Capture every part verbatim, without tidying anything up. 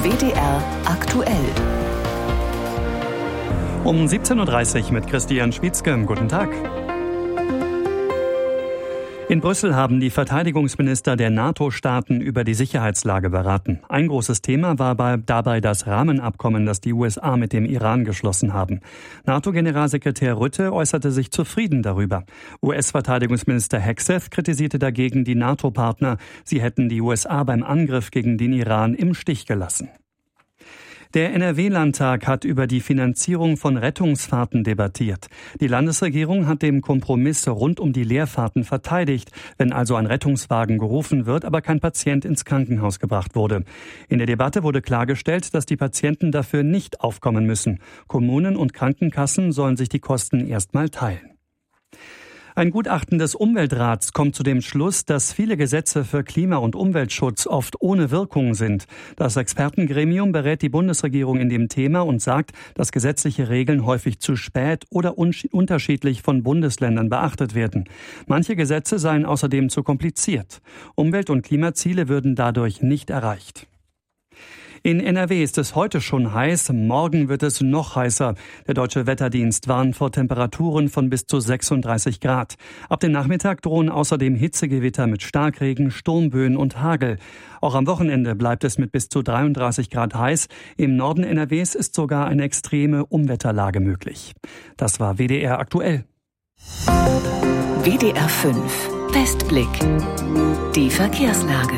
W D R aktuell. Um siebzehn Uhr dreißig mit Christian Schwitzke. Guten Tag. In Brüssel haben die Verteidigungsminister der NATO-Staaten über die Sicherheitslage beraten. Ein großes Thema war bei, dabei das Rahmenabkommen, das die U S A mit dem Iran geschlossen haben. NATO-Generalsekretär Rutte äußerte sich zufrieden darüber. U S-Verteidigungsminister Hegseth kritisierte dagegen die NATO-Partner. Sie hätten die U S A beim Angriff gegen den Iran im Stich gelassen. Der N R W-Landtag hat über die Finanzierung von Rettungsfahrten debattiert. Die Landesregierung hat den Kompromiss rund um die Leerfahrten verteidigt, wenn also ein Rettungswagen gerufen wird, aber kein Patient ins Krankenhaus gebracht wurde. In der Debatte wurde klargestellt, dass die Patienten dafür nicht aufkommen müssen. Kommunen und Krankenkassen sollen sich die Kosten erstmal teilen. Ein Gutachten des Umweltrats kommt zu dem Schluss, dass viele Gesetze für Klima- und Umweltschutz oft ohne Wirkung sind. Das Expertengremium berät die Bundesregierung in dem Thema und sagt, dass gesetzliche Regeln häufig zu spät oder un- unterschiedlich von Bundesländern beachtet werden. Manche Gesetze seien außerdem zu kompliziert. Umwelt- und Klimaziele würden dadurch nicht erreicht. In N R W ist es heute schon heiß, morgen wird es noch heißer. Der Deutsche Wetterdienst warnt vor Temperaturen von bis zu sechsunddreißig Grad. Ab dem Nachmittag drohen außerdem Hitzegewitter mit Starkregen, Sturmböen und Hagel. Auch am Wochenende bleibt es mit bis zu dreiunddreißig Grad heiß. Im Norden N R Ws ist sogar eine extreme Unwetterlage möglich. Das war W D R aktuell. W D R fünf Westblick. Die Verkehrslage.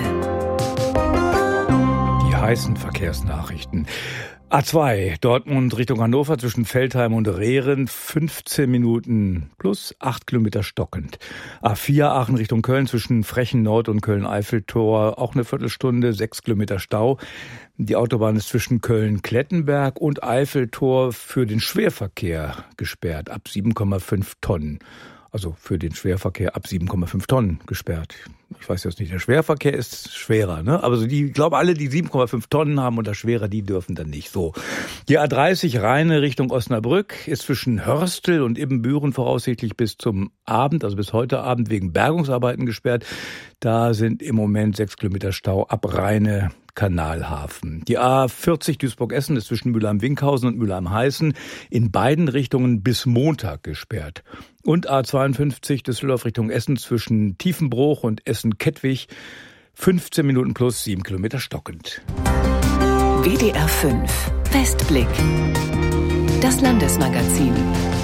Heißen Verkehrsnachrichten. A zwei, Dortmund Richtung Hannover zwischen Veltheim und Rehren, fünfzehn Minuten plus acht Kilometer stockend. A vier, Aachen Richtung Köln zwischen Frechen Nord und Köln-Eiffeltor, auch eine Viertelstunde, sechs Kilometer Stau. Die Autobahn ist zwischen Köln-Klettenberg und Eiffeltor für den Schwerverkehr gesperrt, ab sieben Komma fünf Tonnen. Also für den Schwerverkehr ab sieben Komma fünf Tonnen gesperrt. Ich weiß jetzt nicht, der Schwerverkehr ist schwerer, ne? Aber so die, ich glaube, alle, die sieben Komma fünf Tonnen haben und das schwerer, die dürfen dann nicht. So. Die A dreißig Rheine Richtung Osnabrück ist zwischen Hörstel und Ibbenbüren voraussichtlich bis zum Abend, also bis heute Abend wegen Bergungsarbeiten gesperrt. Da sind im Moment sechs Kilometer Stau ab Rheine Kanalhafen. Die A vierzig Duisburg-Essen ist zwischen Mülheim-Winkhausen und Mülheim-Heißen in beiden Richtungen bis Montag gesperrt. Und A zweiundfünfzig Düsseldorf Richtung Essen zwischen Tiefenbruch und Essen-Kettwig fünfzehn Minuten plus sieben Kilometer stockend. W D R fünf Westblick. Das Landesmagazin.